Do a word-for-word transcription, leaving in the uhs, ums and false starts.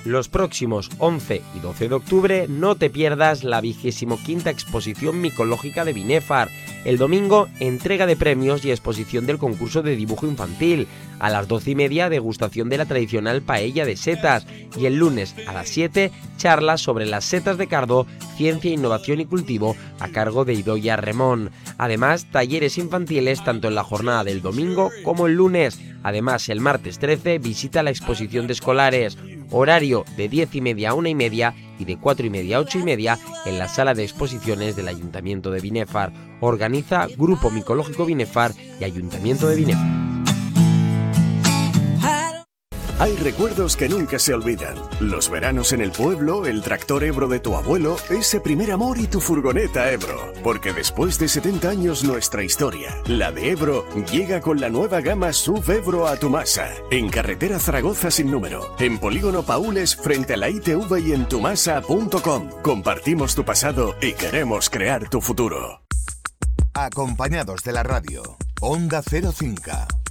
Los próximos once y doce de octubre no te pierdas la vigésimo quinta exposición micológica de Binefar. El domingo, entrega de premios y exposición del concurso de dibujo infantil. A las doce y media, degustación de la tradicional paella de setas. Y el lunes, a las siete, charlas sobre las setas de cardo, ciencia, innovación y cultivo, a cargo de Idoia Remón. Además, talleres infantiles tanto en la jornada del domingo como el lunes. Además, el martes trece, visita la exposición de escolares. Horario de diez y media a una y media y de cuatro y media a ocho y media en la sala de exposiciones del Ayuntamiento de Binefar. Organiza Grupo Micológico Binefar y Ayuntamiento de Binefar. Hay recuerdos que nunca se olvidan. Los veranos en el pueblo, el tractor Ebro de tu abuelo, ese primer amor y tu furgoneta Ebro. Porque después de setenta años nuestra historia, la de Ebro, llega con la nueva gama S U V Ebro a Tumasa. En carretera Zaragoza sin número. En Polígono Paules frente a la I T V y en tumasa punto com. Compartimos tu pasado y queremos crear tu futuro. Acompañados de la radio. Onda cero cinco.